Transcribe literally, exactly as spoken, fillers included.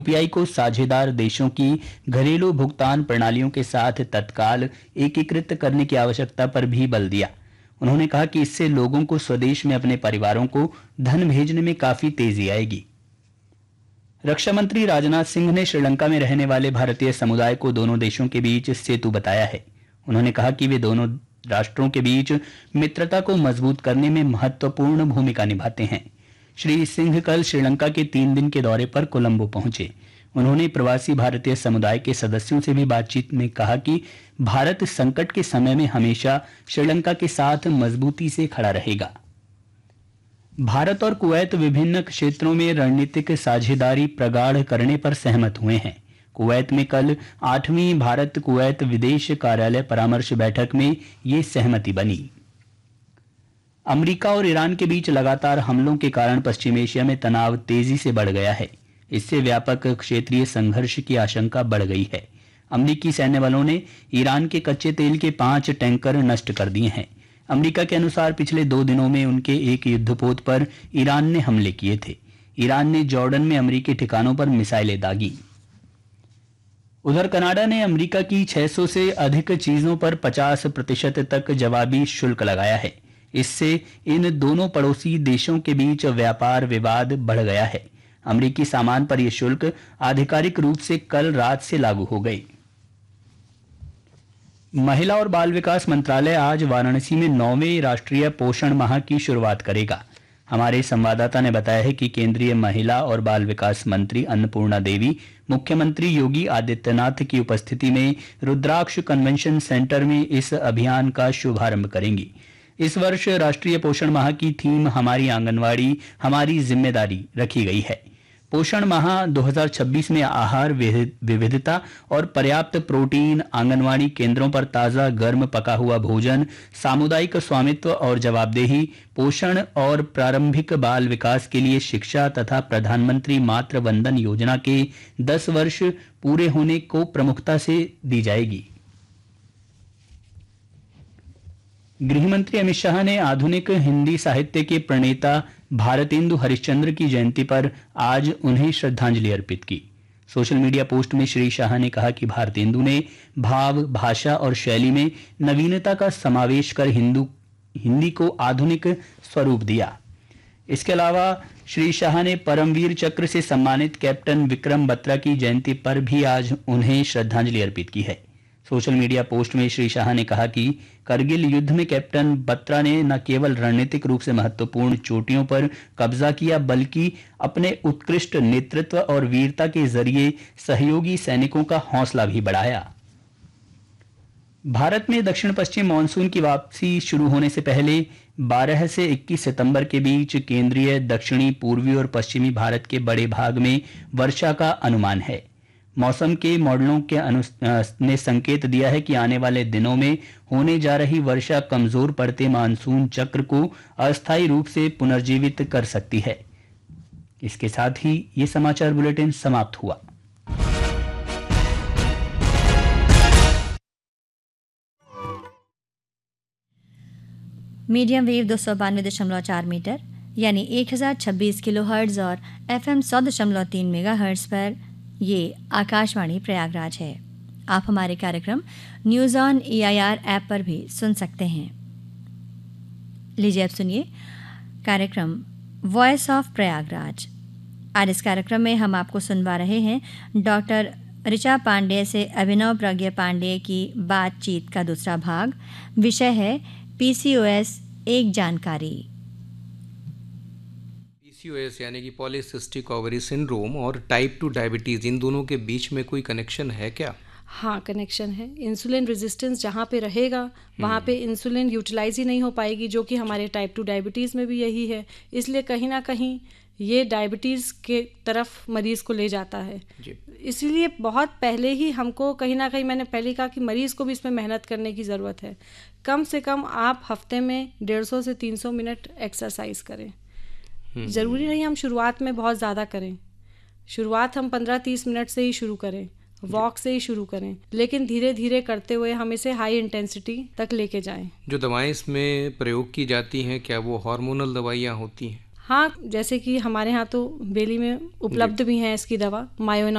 UPI को साझेदार देशों की घरेलू भुगतान प्रणालियों के साथ तत्काल एकीकृत करने की आवश्यकता पर भी बल दिया। उन्होंने कहा कि इससे लोगों को स्वदेश में अपने परिवारों को धन भेजने में काफी तेजी आएगी। रक्षा मंत्री राजनाथ सिंह ने श्रीलंका में रहने वाले भारतीय समुदाय को दोनों देशों के बीच सेतु बताया है। उन्होंने कहा कि वे दोनों राष्ट्रों के बीच मित्रता को मजबूत करने में महत्वपूर्ण भूमिका निभाते हैं। श्री सिंह कल श्रीलंका के तीन दिन के दौरे पर कोलंबो पहुंचे। उन्होंने प्रवासी भारतीय समुदाय के सदस्यों से भी बातचीत में कहा कि भारत संकट के समय में हमेशा श्रीलंका के साथ मजबूती से खड़ा रहेगा। भारत और कुवैत विभिन्न क्षेत्रों में रणनीतिक साझेदारी प्रगाढ़ करने पर सहमत हुए हैं। कुवैत में कल आठवीं भारत कुवैत विदेश कार्यालय परामर्श बैठक में ये सहमति बनी। अमेरिका और ईरान के बीच लगातार हमलों के कारण पश्चिम एशिया में तनाव तेजी से बढ़ गया है। इससे व्यापक क्षेत्रीय संघर्ष की आशंका बढ़ गई है। अमेरिकी सैन्य बलों ने ईरान के कच्चे तेल के पांच टैंकर नष्ट कर दिए हैं। अमेरिका के अनुसार पिछले दो दिनों में उनके एक युद्धपोत पर ईरान ने हमले किए थे। ईरान ने जॉर्डन में अमेरिकी ठिकानों पर मिसाइलें दागी। उधर कनाडा ने अमेरिका की छह सौ से अधिक चीजों पर पचास प्रतिशत तक जवाबी शुल्क लगाया है। इससे इन दोनों पड़ोसी देशों के बीच व्यापार विवाद बढ़ गया है। अमेरिकी सामान पर यह शुल्क आधिकारिक रूप से कल रात से लागू हो गई। महिला और बाल विकास मंत्रालय आज वाराणसी में नौवें राष्ट्रीय पोषण माह की शुरुआत करेगा। हमारे संवाददाता ने बताया है कि केंद्रीय महिला और बाल विकास मंत्री अन्नपूर्णा देवी मुख्यमंत्री योगी आदित्यनाथ की उपस्थिति में रुद्राक्ष कन्वेंशन सेंटर में इस अभियान का शुभारंभ करेंगी। इस वर्ष राष्ट्रीय पोषण माह की थीम हमारी आंगनवाड़ी हमारी जिम्मेदारी रखी गई है। पोषण माह दो हज़ार छब्बीस में आहार विविधता और पर्याप्त प्रोटीन, आंगनवाड़ी केंद्रों पर ताज़ा गर्म पका हुआ भोजन, सामुदायिक स्वामित्व और जवाबदेही, पोषण और प्रारंभिक बाल विकास के लिए शिक्षा तथा प्रधानमंत्री मातृ वंदन योजना के दस वर्ष पूरे होने को प्रमुखता से दी जाएगी। गृहमंत्री अमित शाह ने आधुनिक हिंदी साहित्य के प्रणेता भारतेंदु हरिश्चंद्र की जयंती पर आज उन्हें श्रद्धांजलि अर्पित की। सोशल मीडिया पोस्ट में श्री शाह ने कहा कि भारतेंदु ने भाव, भाषा और शैली में नवीनता का समावेश कर हिंदू हिंदी को आधुनिक स्वरूप दिया। इसके अलावा श्री शाह ने परमवीर चक्र से सम्मानित कैप्टन विक्रम बत्रा की जयंती पर भी आज उन्हें श्रद्धांजलि अर्पित की है। सोशल मीडिया पोस्ट में श्री शाह ने कहा कि करगिल युद्ध में कैप्टन बत्रा ने न केवल रणनीतिक रूप से महत्वपूर्ण चोटियों पर कब्जा किया, बल्कि अपने उत्कृष्ट नेतृत्व और वीरता के जरिए सहयोगी सैनिकों का हौसला भी बढ़ाया। भारत में दक्षिण पश्चिम मानसून की वापसी शुरू होने से पहले बारह से इक्कीस सितंबर के बीच केंद्रीय, दक्षिणी, पूर्वी और पश्चिमी भारत के बड़े भाग में वर्षा का अनुमान है। मौसम के मॉडलों के अनु ने संकेत दिया है कि आने वाले दिनों में होने जा रही वर्षा कमजोर पड़ते मानसून चक्र को अस्थायी रूप से पुनर्जीवित कर सकती है। इसके साथ ही ये समाचार बुलेटिन समाप्त हुआ। मीडियम वेव दो सौ बानवे दशमलव चार मीटर यानी एक हजार छब्बीस किलो हर्ट्ज और एफ एम सौ दशमलव तीन मेगा हर्ट्ज पर ये आकाशवाणी प्रयागराज है। आप हमारे कार्यक्रम news on E I R app पर भी सुन सकते हैं। लीजिए अब सुनिए कार्यक्रम वॉइस ऑफ प्रयागराज। आज इस कार्यक्रम में हम आपको सुनवा रहे हैं डॉक्टर ऋचा पांडे से अभिनव प्रज्ञा पांडे की बातचीत का दूसरा भाग। विषय है पी सी ओ एस, एक जानकारी। पी सी ओ एस यानी कि पॉलीसिस्टिक ओवरी सिंड्रोम और टाइप टू डायबिटीज़, इन दोनों के बीच में कोई कनेक्शन है क्या? हाँ, कनेक्शन है। इंसुलिन रेजिस्टेंस जहाँ पे रहेगा वहाँ पे इंसुलिन यूटिलाइज ही नहीं हो पाएगी, जो कि हमारे टाइप टू डायबिटीज़ में भी यही है। इसलिए कहीं ना कहीं ये डायबिटीज़ के तरफ मरीज़ को ले जाता है। इसलिए बहुत पहले ही हमको कहीं ना कहीं, मैंने पहले कहा कि मरीज़ को भी इसमें मेहनत करने की ज़रूरत है। कम से कम आप हफ्ते में डेढ़ सौ से तीन सौ मिनट एक्सरसाइज करें। ज़रूरी नहीं हम शुरुआत में बहुत ज़्यादा करें। शुरुआत हम पंद्रह तीस मिनट से ही शुरू करें, वॉक से ही शुरू करें, लेकिन धीरे धीरे करते हुए हम इसे हाई इंटेंसिटी तक लेके जाएं। जो दवाएं इसमें प्रयोग की जाती हैं, क्या वो हार्मोनल दवाइयाँ होती हैं? हाँ, जैसे कि हमारे यहाँ तो बेली में उपलब्ध भी हैं इसकी दवा, मायोना